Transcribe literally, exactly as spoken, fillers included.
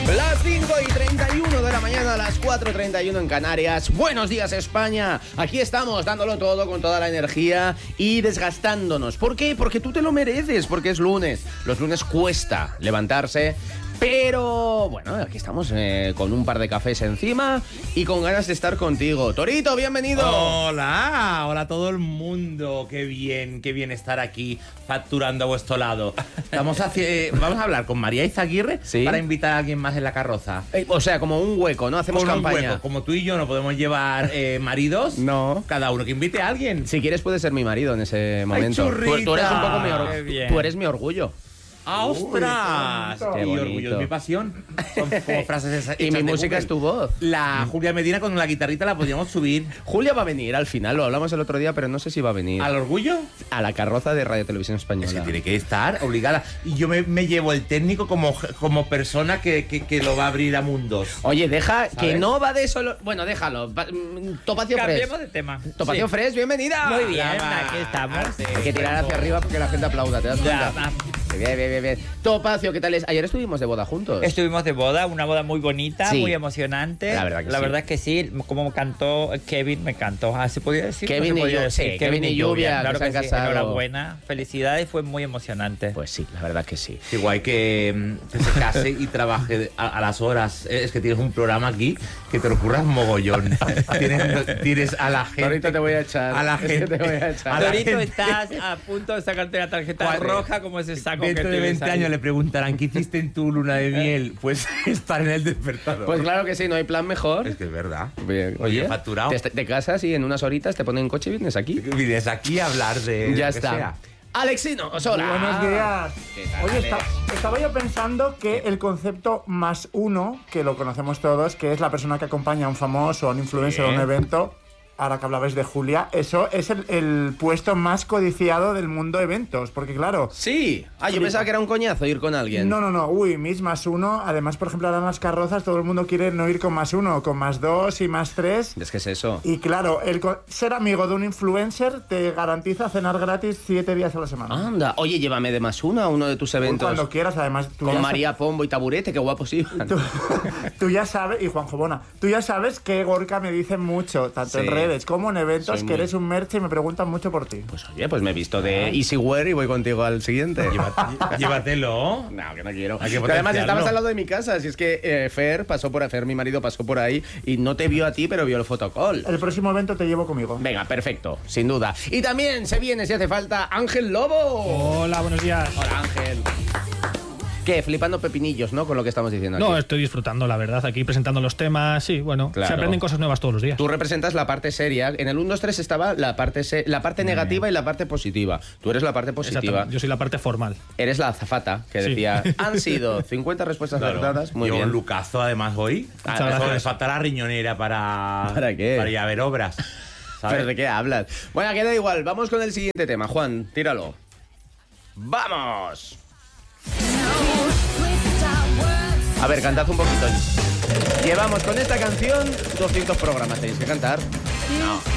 Las cinco y treinta y uno de la mañana, a las cuatro y treinta y uno en Canarias. Buenos días, España. Aquí estamos dándolo todo con toda la energía y desgastándonos. ¿Por qué? Porque tú te lo mereces, porque es lunes. Los lunes cuesta levantarse. Pero, bueno, aquí estamos eh, con un par de cafés encima y con ganas de estar contigo. Torito, bienvenido. Hola, hola a todo el mundo. Qué bien, qué bien estar aquí facturando a vuestro lado. Vamos a, hacer, vamos a hablar con María Izaguirre, ¿sí?, para invitar a alguien más en la carroza. Eh, o sea, como un hueco, ¿no? Hacemos como campaña. Un hueco. Como tú y yo no podemos llevar eh, maridos, no. Cada uno que invite a alguien. Si quieres puedes ser mi marido en ese momento. Ay, churrita. Tú, tú eres un poco mi orgullo. Tú eres mi orgullo. ¡Ah, ostras! Uy, qué y orgullo es mi pasión. Son como frases esas. Y mi música es tu voz. La Julia Medina con la guitarrita la podríamos subir. Julia va a venir al final, lo hablamos el otro día, pero no sé si va a venir. ¿Al orgullo? A la carroza de Radio Televisión Española. Es que tiene que estar obligada. Y yo me, me llevo el técnico como, como persona que, que, que lo va a abrir a mundos. Oye, deja, ¿sabes? Que no va de solo... Bueno, déjalo. Topacio Fresh. Cambiemos de tema. Topacio sí. Fresh, bienvenida. Muy bien, Brava. aquí estamos. Hay que tirar hacia arriba porque la gente aplauda, ¿te das cuenta? Ya, Bien, bien, bien, bien. Topacio, ¿qué tal es? Ayer estuvimos de boda juntos. Estuvimos de boda, una boda muy bonita, Sí. muy emocionante. La verdad que la sí. verdad es que sí, como cantó Kevin, me encantó. ¿Ah, se podía decir? Kevin ¿No se y podía Lluvia, decir? sí, Kevin y Lluvia, claro que que, se han sí. casado. Enhorabuena, felicidades, fue muy emocionante. Pues sí, la verdad que sí. Es igual que, mm, que se case y trabaje a, a las horas. Es que tienes un programa aquí que te lo curras mogollón. tienes, tienes a la gente. Ahorita te voy a echar. A la Es que gente. te voy a echar. A la Dorito, gente. estás a punto de sacarte la tarjeta ¿Cuál? roja como ese saco Dentro que de te veinte años le preguntarán ¿qué hiciste en tu luna de miel? Pues estar en el despertador. Pues claro que sí, no hay plan mejor. Es que es verdad. Bien. Oye, Oye, facturado. Te, te casas y en unas horitas te ponen coche y vienes aquí. Vienes aquí a hablar de Ya lo que está. sea. Alexino, hola. Buenos días. ¿Qué tal, Oye, Alex? esta- estaba yo pensando que el concepto más uno, que lo conocemos todos, que es la persona que acompaña a un famoso, a un influencer, Sí. a un evento, ahora que hablabais de Julia, eso es el, el puesto más codiciado del mundo de eventos, porque claro... Sí. Ah, yo pensaba que era un coñazo ir con alguien. No, no, no, uy, mis más uno, además, por ejemplo, ahora en las carrozas todo el mundo quiere no ir con más uno, con más dos y más tres. Es que es eso. Y claro, el co- ser amigo de un influencer te garantiza cenar gratis siete días a la semana. Anda. Oye, llévame de más uno a uno de tus Uy, eventos. cuando quieras, además... tú Con ya María Pombo y Taburete, qué guapos iban. Tú, tú ya sabes, y Juanjo Bona, tú ya sabes que Gorka me dice mucho, tanto Sí. en redes como en eventos, Soy que muy- eres un merche y me preguntan mucho por ti. Pues oye, pues me he visto de Easywear y voy contigo al siguiente. Llévate- Llévatelo. No, que no quiero. Hay que Pero además potenciarlo. estabas al lado de mi casa, si es que eh, Fer pasó por Fer, mi marido pasó por ahí y no te vio a ti, pero vio el fotocall. El próximo evento te llevo conmigo. Venga, perfecto, sin duda. Y también se viene, si hace falta, Ángel Lobo. Hola, buenos días. Hola, Ángel. ¿Qué? Flipando pepinillos, ¿no? Con lo que estamos diciendo aquí. No, estoy disfrutando, la verdad, aquí presentando los temas. Sí, bueno, Claro. se aprenden cosas nuevas todos los días. Tú representas la parte seria. En el uno, dos, tres estaba la parte, se- la parte negativa y la parte positiva. Tú eres la parte positiva. Exactamente, yo soy la parte formal. Eres la azafata que Sí. decía, han sido cincuenta respuestas Claro. acertadas. Muy Llevo bien. un lucazo además hoy. Muchas Solo gracias. le falta la riñonera para... ¿Para qué? Para ir a ver obras. ¿sabes? ¿Pero de qué hablas? Bueno, queda igual. Vamos con el siguiente tema. Juan, tíralo. ¡Vamos! A ver, cantad un poquito. Llevamos con esta canción doscientos programas. ¿Tenéis que cantar? No.